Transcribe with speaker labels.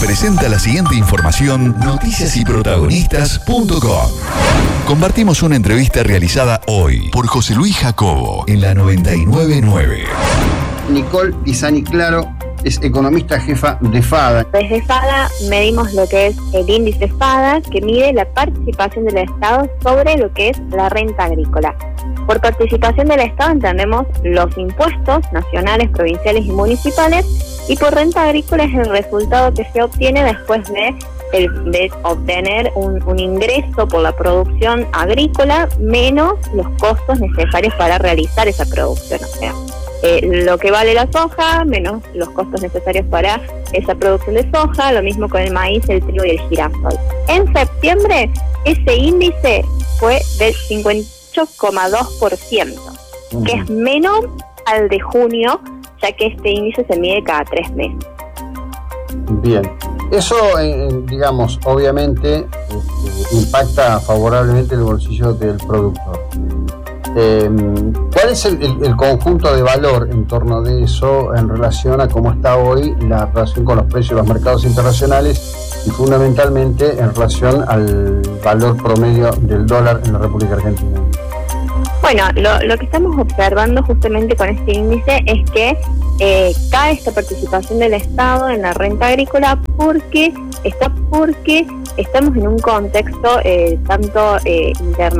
Speaker 1: presenta la siguiente información noticiasyprotagonistas.com. Compartimos una entrevista realizada hoy por José Luis Jacobo en la 999.
Speaker 2: Nicole Pisani Claro es economista jefa de FADA.
Speaker 3: Desde FADA medimos lo que es el índice FADA, que mide la participación del Estado sobre lo que es la renta agrícola. Por participación del Estado entendemos los impuestos nacionales, provinciales y municipales, y por renta agrícola es el resultado que se obtiene después de obtener un ingreso por la producción agrícola menos los costos necesarios para realizar esa producción. O sea, lo que vale la soja menos los costos necesarios para esa producción de soja, lo mismo con el maíz, el trigo y el girasol. En septiembre ese índice fue del 58,2%, que es menor al de junio, ya que este índice se mide cada 3 meses.
Speaker 2: Bien, eso digamos, obviamente impacta favorablemente el bolsillo del productor. ¿Cuál es el conjunto de valor en torno de eso en relación a cómo está hoy la relación con los precios de los mercados internacionales y fundamentalmente en relación al valor promedio del dólar en la República Argentina?
Speaker 3: Bueno, lo que estamos observando justamente con este índice es que cae esta participación del Estado en la renta agrícola porque estamos en un contexto tanto internacional